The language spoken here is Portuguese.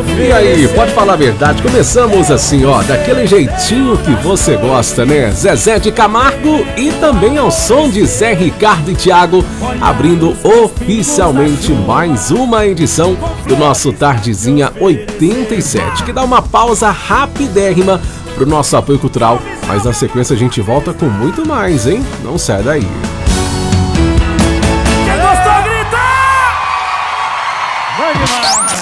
E aí, pode falar a verdade, começamos assim, ó, daquele jeitinho que você gosta, né? Zezé de Camargo e também ao som de Zé Ricardo e Thiago, abrindo oficialmente mais uma edição do nosso Tardezinha 87, que dá uma pausa rapidérrima pro nosso apoio cultural, mas na sequência a gente volta com muito mais, hein? Não sai daí. Quem gostou, grita! Vai demais!